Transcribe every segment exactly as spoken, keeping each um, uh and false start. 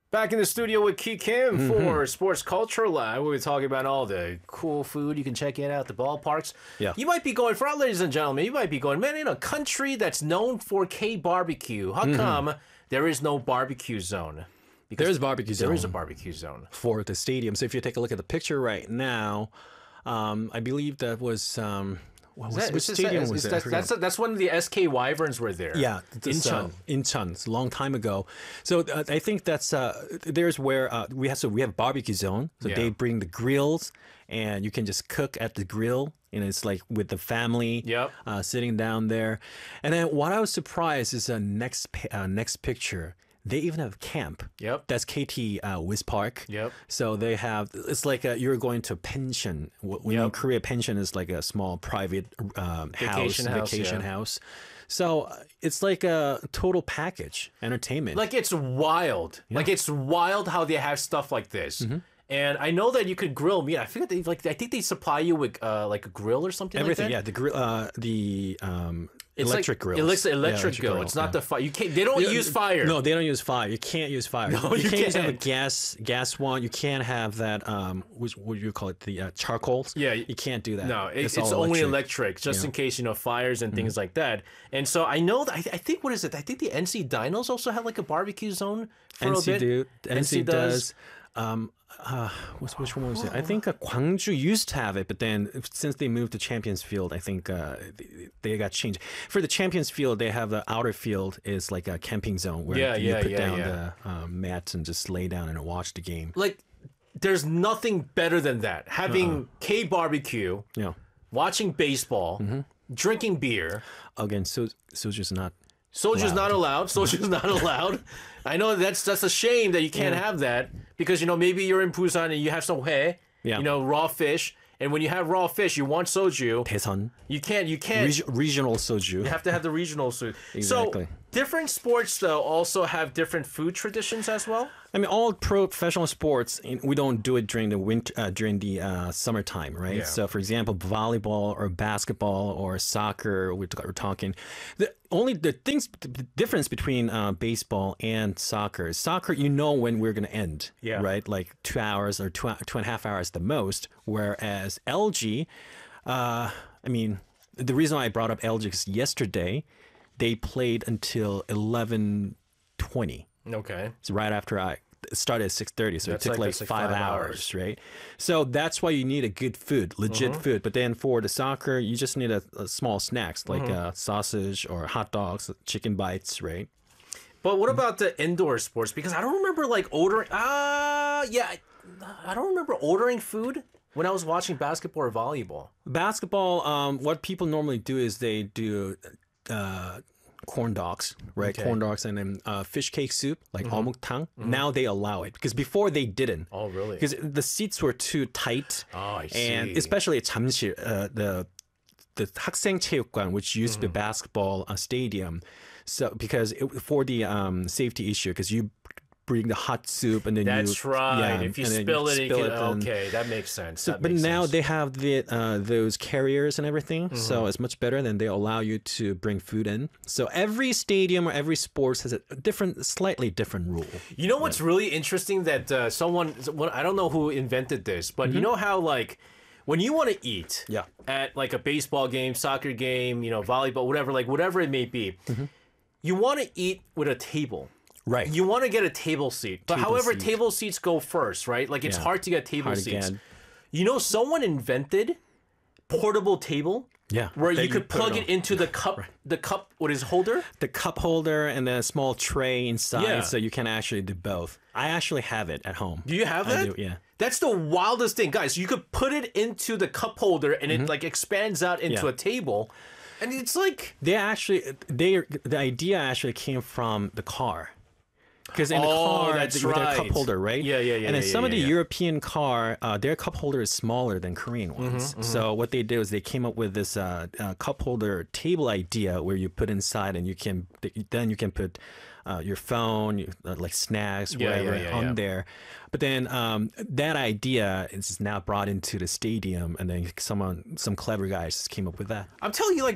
Back in the studio with Ki Kim mm-hmm. for Sports Culture Lab. We were talking about all the cool food you can check in at the ballparks. Yeah. You might be going, for our ladies and gentlemen, you might be going, man, in a country that's known for K-barbecue, how mm-hmm. come there is no barbecue zone? Because there is barbecue zone. There is a barbecue zone. For the stadium. So if you take a look at the picture right now, um, I believe that was... Um, What was, that, which stadium that, was that? That's, that's, that's when the S K Wyverns were there. Yeah. Incheon. Uh, Incheon. It's a long time ago. So uh, I think that's, uh, there's where uh, we have, so we have barbecue zone. So yeah. they bring the grills and you can just cook at the grill. And it's like with the family yep. uh, sitting down there. And then what I was surprised is the uh, next, uh, next picture. They even have camp. Yep. That's K T uh, Wiz Park. Yep. So they have, it's like a, you're going to pension. When yep. in Korea, pension is like a small private um, vacation house, house, vacation yeah. house. So it's like a total package, entertainment. Like it's wild. Yeah. Like it's wild how they have stuff like this. Mm-hmm. And I know that you could grill meat. I forget they like. I think they supply you with uh, like a grill or something. Everything, like that. yeah. The grill, uh, the um, it's electric like, grill. It looks like electric, yeah, electric grill. grill. It's not yeah. the fire. You can't. They don't yeah, use fire. No, they don't use fire. You can't use fire. No, you, you can't, can't have a gas gas one. You can't have that. Um, which what do you call it? The uh, charcoals. Yeah, you can't do that. No, it, it's, it's only electric, just yeah. in case you know fires and mm-hmm. things like that. And so I know that I, I think what is it? I think the N C Dinos also have like a barbecue zone for N C a bit. Do, N C, N C does. does. Um, uh, which, which one was it? I think uh, Gwangju used to have it, but then since they moved to Champions Field, I think uh, they, they got changed. For the Champions Field, they have the outer field is like a camping zone where yeah, you yeah, put yeah, down yeah. the um, mats and just lay down and watch the game. Like, there's nothing better than that. Having uh-uh. K barbecue, yeah. watching baseball, mm-hmm. drinking beer. Again, so soju's not. Soju's allowed. not allowed. Soju's not allowed. I know that's that's a shame that you can't yeah. have that because you know maybe you're in Busan and you have some hae, yeah. you know, raw fish, and when you have raw fish, you want soju. Daesan. You can't. You can't. Reg- regional soju. You have to have the regional soju. Exactly. So different sports though also have different food traditions as well. I mean, all professional sports, we don't do it during the winter, uh, during the uh, summertime, right? Yeah. So, for example, volleyball or basketball or soccer, we're, we're talking. The only the things, the difference between uh, baseball and soccer. Soccer, you know when we're going to end, yeah. right? Like two hours or two, two and a half hours the most. Whereas L G, uh, I mean, the reason why I brought up L G is yesterday they played until eleven twenty. Okay. So right after I started at six thirty, so that's it took like, like, like five, five hours, hours, right? So that's why you need a good food, legit mm-hmm. food. But then for the soccer, you just need a, a small snacks like mm-hmm. uh, sausage or hot dogs, chicken bites, right? But what about the indoor sports? Because I don't remember like ordering. Ah, uh, yeah, I, I don't remember ordering food when I was watching basketball or volleyball. Basketball, um, what people normally do is they do. Uh, corn dogs, right? Okay. Corn dogs and then uh, fish cake soup, like mm-hmm. 어묵탕. Mm-hmm. Now they allow it because before they didn't. Oh, really? Because the seats were too tight. Oh, I see. And especially at 잠실, uh, the the 학생체육관, which used mm-hmm. to be basketball uh, stadium, so because it, for the um, safety issue, because you bring the hot soup and then that's you, right. Yeah, if you and spill you it, spill it, can, it okay, that makes sense. So, that but makes now sense. they have the uh, those carriers and everything, mm-hmm. so it's much better. Than they allow you to bring food in. So every stadium or every sports has a different, slightly different rule. You know what's yeah. really interesting that uh, someone, I don't know who invented this, but mm-hmm. you know how like when you want to eat yeah. at like a baseball game, soccer game, you know, volleyball, whatever, like whatever it may be, mm-hmm. you want to eat with a table. Right. You want to get a table seat. But table however, seat. table seats go first, right? Like it's yeah. hard to get table hard seats. Again. You know, someone invented portable table. Yeah. Where you you could put plug it, it into the cup, right. the cup, what is holder? The cup holder and then a small tray inside, yeah. so you can actually do both. I actually have it at home. Do you have that? I do, yeah. That's the wildest thing, guys. You could put it into the cup holder and mm-hmm. it like expands out into yeah. a table, and it's like they actually they the idea actually came from the car. Because in the oh, car, that's with right. their cup holder, right? Yeah, yeah, yeah. And then yeah, some yeah, of the yeah. European car, uh, their cup holder is smaller than Korean ones. Mm-hmm, mm-hmm. So what they did was they came up with this uh, uh, cup holder table idea where you put inside and you can then you can put uh, your phone, you, uh, like snacks, yeah, whatever yeah, yeah, on yeah. there. But then um, that idea is now brought into the stadium, and then someone, some clever guys just came up with that. I'm telling you, like.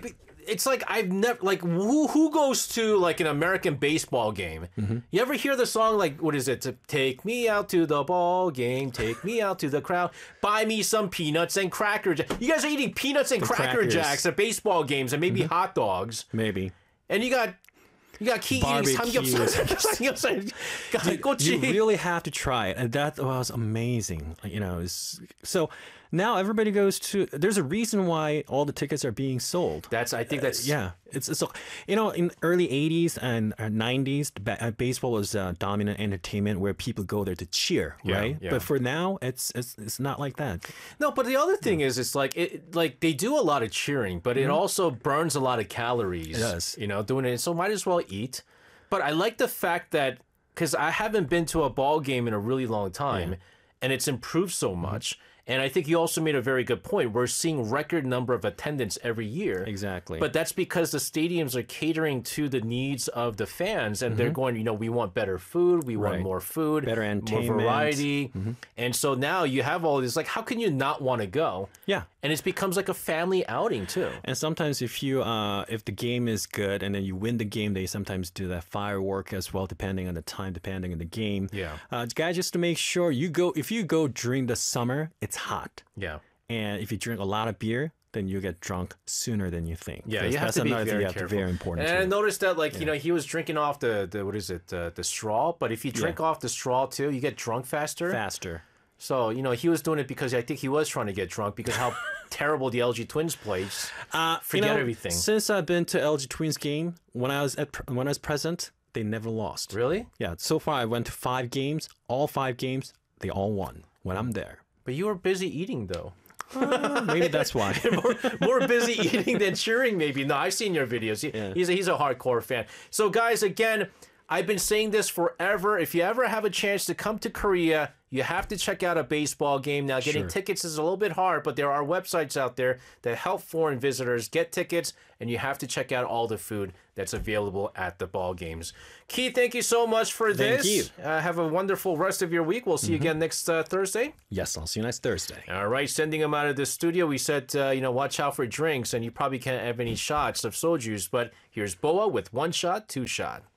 it's like I've never like who who goes to like an American baseball game? Mm-hmm. You ever hear the song like what is it? To take me out to the ball game, take me out to the crowd, buy me some peanuts and cracker jacks. You guys are eating peanuts and The cracker crackers. jacks at baseball games and maybe mm-hmm. hot dogs. Maybe. And you got you got key eating samgyeopsal. You really have to try it, and that was amazing. You know, it's, so now everybody goes to. There's a reason why all the tickets are being sold. That's I think that's uh, yeah. It's it's you know in early eighties and nineties, ba- baseball was uh, dominant entertainment where people go there to cheer, yeah, right? Yeah. But for now, it's it's it's not like that. No, but the other thing yeah. is, it's like it like they do a lot of cheering, but it mm-hmm. also burns a lot of calories. It does. You know, doing it, so might as well eat. But I like the fact that because I haven't been to a ball game in a really long time, yeah. and it's improved so much. Mm-hmm. And I think you also made a very good point. We're seeing record number of attendance every year. Exactly. But that's because the stadiums are catering to the needs of the fans. And mm-hmm. they're going, you know, we want better food. We right. want more food. Better entertainment. More variety. Mm-hmm. And so now you have all this. Like, how can you not want to go? Yeah. And it becomes like a family outing, too. And sometimes if you, uh, if the game is good and then you win the game, they sometimes do that firework as well, depending on the time, depending on the game. Yeah. Uh, guys, just to make sure you go, if you go during the summer, it's hot. Yeah. And if you drink a lot of beer, then you get drunk sooner than you think. Yeah, that's, you have that's to be another very thing you careful. have to be very important. And too. I noticed that, like, yeah. you know, he was drinking off the, the what is it, uh, the straw. But if you drink yeah. off the straw, too, you get drunk faster. Faster. So, you know, he was doing it because I think he was trying to get drunk because how terrible the L G Twins played. Uh, Forget you know, everything. Since I've been to L G Twins game, when I was at when I was present, they never lost. Really? Yeah. So far, I went to five games. All five games, they all won when I'm there. But you were busy eating, though. Uh, maybe that's why. more, more busy eating than cheering, maybe. No, I've seen your videos. He, yeah. He's a, he's a hardcore fan. So, guys, again, I've been saying this forever. If you ever have a chance to come to Korea, you have to check out a baseball game. Now, getting sure. tickets is a little bit hard, but there are websites out there that help foreign visitors get tickets, and you have to check out all the food that's available at the ball games. Keith, thank you so much for thank this. You. Uh, have a wonderful rest of your week. We'll see mm-hmm. you again next uh, Thursday. Yes, I'll see you next Thursday. All right, sending him out of the studio. We said, uh, you know, watch out for drinks, and you probably can't have any shots of soju's, but here's Boa with one shot, two shot.